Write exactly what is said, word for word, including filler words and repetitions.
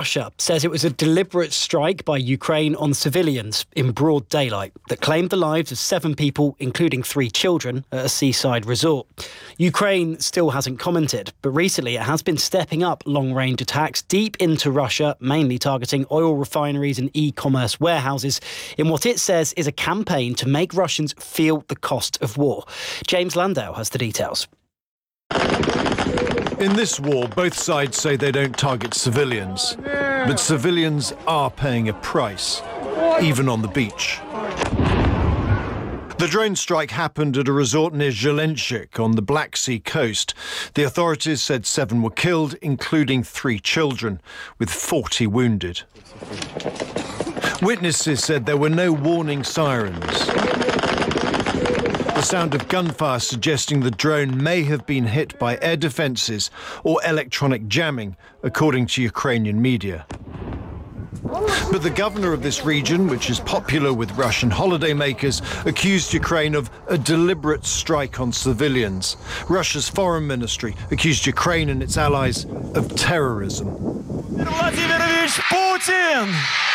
Russia says it was a deliberate strike by Ukraine on civilians in broad daylight that claimed the lives of seven people, including three children, at a seaside resort. Ukraine still hasn't commented, but recently it has been stepping up long-range attacks deep into Russia, mainly targeting oil refineries and e-commerce warehouses, in what it says is a campaign to make Russians feel the cost of war. James Landau has the details. In this war, both sides say they don't target civilians, but civilians are paying a price, even on the beach. The drone strike happened at a resort near Zelenchik on the Black Sea coast. The authorities said seven were killed, including three children, with forty wounded. Witnesses said there were no warning sirens. The sound of gunfire suggesting the drone may have been hit by air defences or electronic jamming, according to Ukrainian media. But the governor of this region, which is popular with Russian holidaymakers, accused Ukraine of a deliberate strike on civilians. Russia's foreign ministry accused Ukraine and its allies of terrorism. Vladimir Putin!